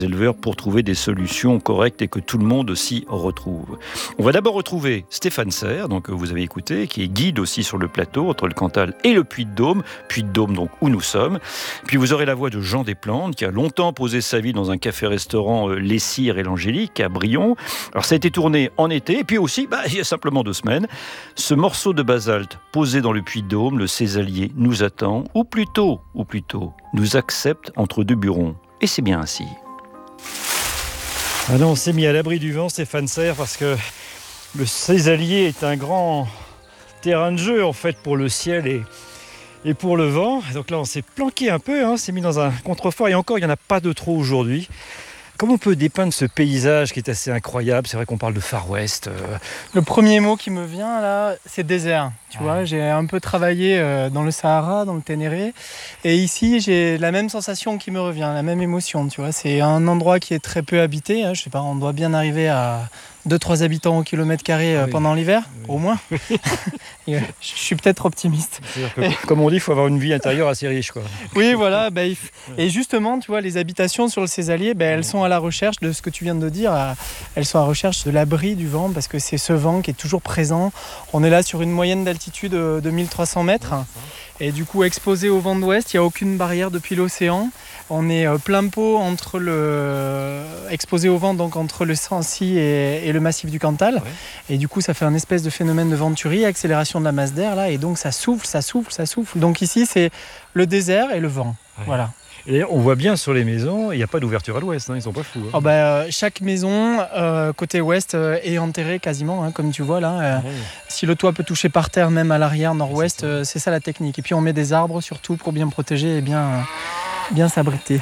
éleveurs pour trouver des solutions correctes et que tout le monde s'y retrouve. On va d'abord retrouver Stéphane Serre, donc vous avez écouté, qui est guide aussi sur le plateau entre le Cantal et le Puy-de-Dôme donc où nous sommes. Puis vous aurez la voix de Jean Desplantes qui a longtemps posé sa vie dans un café-restaurant Les Cires et l'Angélique à Brion. Alors ça a été tourné en été et puis aussi il y a simplement 2 semaines. Ce morceau de basalte posé dans le Puy-de-Dôme, le Césalier nous attend ou plutôt nous accepte entre 2 burons. Et c'est bien ainsi. Ah non, on s'est mis à l'abri du vent, Stéphane Serre, parce que le Césalier est un grand terrain de jeu en fait pour le ciel et pour le vent. Donc là, on s'est planqué un peu, on s'est mis dans un contrefort et encore, il n'y en a pas de trop aujourd'hui. Comment on peut dépeindre ce paysage qui est assez incroyable? C'est vrai qu'on parle de Far West. Le premier mot qui me vient là, c'est désert. Tu vois, j'ai un peu travaillé dans le Sahara, dans le Ténéré. Et ici, j'ai la même sensation qui me revient, la même émotion. Tu vois, c'est un endroit qui est très peu habité. Je sais pas, on doit bien arriver à 2-3 habitants au kilomètre carré pendant l'hiver, au moins. Je suis peut-être optimiste. Que, comme on dit, il faut avoir une vie intérieure assez riche, quoi. Oui, voilà. Et justement, tu vois, les habitations sur le Césalier, elles sont à la recherche de ce que tu viens de dire. Elles sont à la recherche de l'abri du vent, parce que c'est ce vent qui est toujours présent. On est là sur une moyenne d'altitude de 1300 mètres. Et du coup, exposé au vent d'ouest, il n'y a aucune barrière depuis l'océan. On est plein pot exposé au vent, donc entre le Sancy et le massif du Cantal. Ouais. Et du coup, ça fait un espèce de phénomène de venturi, accélération de la masse d'air, là. Et donc, ça souffle. Donc ici, c'est le désert et le vent. Ouais. Voilà. Et on voit bien sur les maisons, il n'y a pas d'ouverture à l'ouest, ils sont pas fous. Chaque maison, côté ouest, est enterrée quasiment, comme tu vois là. Si le toit peut toucher par terre, même à l'arrière, nord-ouest, c'est ça la technique. Et puis on met des arbres surtout pour bien protéger et bien s'abriter.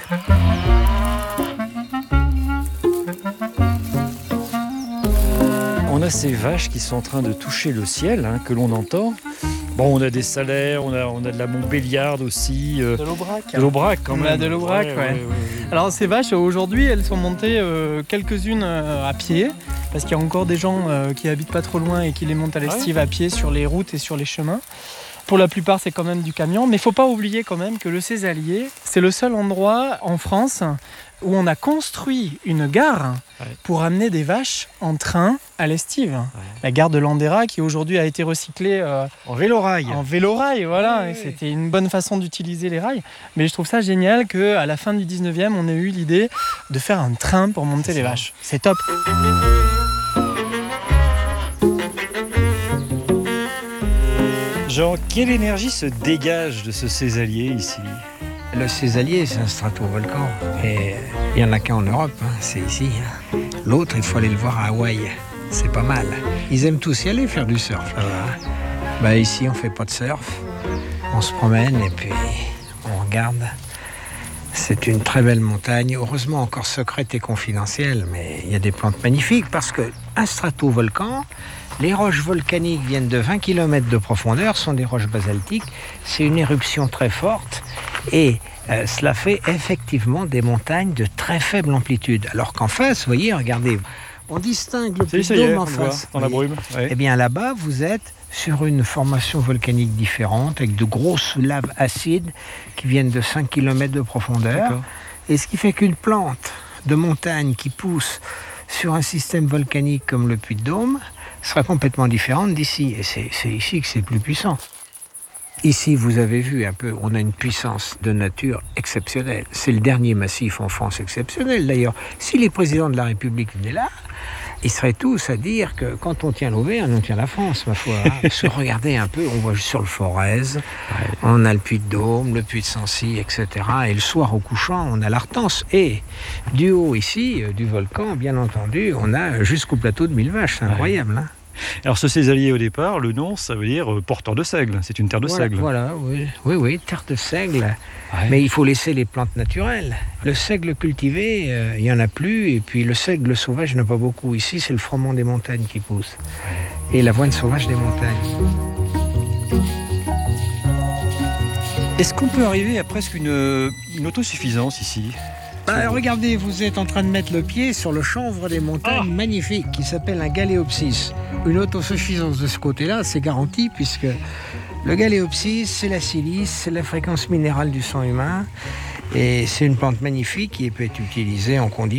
On a ces vaches qui sont en train de toucher le ciel, que l'on entend. Bon, on a des salers, on a de la Montbéliarde aussi. De l'Aubrac. De l'Aubrac quand même. On a de l'Aubrac, ouais. Alors ces vaches, aujourd'hui, elles sont montées quelques-unes à pied, parce qu'il y a encore des gens qui habitent pas trop loin et qui les montent à l'estive à pied sur les routes et sur les chemins. Pour la plupart, c'est quand même du camion. Mais il ne faut pas oublier quand même que le Césalier, c'est le seul endroit en France où on a construit une gare pour amener des vaches en train à l'estive. La gare de Landera qui aujourd'hui a été recyclée en vélorail. En vélorail, voilà. Oui. C'était une bonne façon d'utiliser les rails. Mais je trouve ça génial qu'à la fin du 19e, on ait eu l'idée de faire un train pour monter les vaches. C'est top. Jean, quelle énergie se dégage de ce Césalier ici? Le Césalier, c'est un stratovolcan. Et il n'y en a qu'un en Europe, c'est ici. L'autre, il faut aller le voir à Hawaï. C'est pas mal. Ils aiment tous y aller faire du surf là-bas. Ici, on fait pas de surf. On se promène et puis on regarde. C'est une très belle montagne, heureusement encore secrète et confidentielle, mais il y a des plantes magnifiques parce qu'un stratovolcan, les roches volcaniques viennent de 20 km de profondeur, sont des roches basaltiques. C'est une éruption très forte et cela fait effectivement des montagnes de très faible amplitude. Alors qu'en face, vous voyez, regardez, on distingue le Puy-de-Dôme en face. Dans la brume. Eh bien là-bas, vous êtes sur une formation volcanique différente, avec de grosses laves acides qui viennent de 5 km de profondeur. D'accord. Et ce qui fait qu'une plante de montagne qui pousse sur un système volcanique comme le Puy-de-Dôme sera complètement différente d'ici. Et c'est ici que c'est le plus puissant. Ici, vous avez vu un peu, on a une puissance de nature exceptionnelle. C'est le dernier massif en France exceptionnel. D'ailleurs, si les présidents de la République venaient là, ils seraient tous à dire que quand on tient l'Auvergne, on tient la France, ma foi. Se regarder un peu, on voit sur le Forez, on a le Puy-de-Dôme, le Puy de Sancy, etc. Et le soir au couchant, on a l'Artense. Et du haut ici, du volcan, bien entendu, on a jusqu'au plateau de Mille Vaches. C'est incroyable, Alors ce Césalier au départ, le nom, ça veut dire porteur de seigle. C'est une terre de seigle. Voilà, oui, terre de seigle. Mais il faut laisser les plantes naturelles. Le seigle cultivé, il n'y en a plus. Et puis le seigle sauvage, il n'y en a pas beaucoup. Ici, c'est le froment des montagnes qui pousse. Et l'avoine sauvage des montagnes. Est-ce qu'on peut arriver à presque une autosuffisance ici ? Regardez, vous êtes en train de mettre le pied sur le chanvre des montagnes magnifique qui s'appelle un galéopsis. Une autosuffisance de ce côté-là, c'est garanti puisque le galéopsis, c'est la silice, c'est la fréquence minérale du sang humain Et c'est une plante magnifique qui peut être utilisée en condiment.